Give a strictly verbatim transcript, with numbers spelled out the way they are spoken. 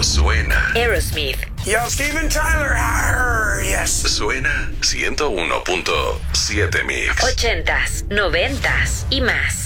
suena. Aerosmith. Yo, Steven Tyler. Arr, yes. Suena ciento uno punto siete Mix. Ochentas, noventas y más.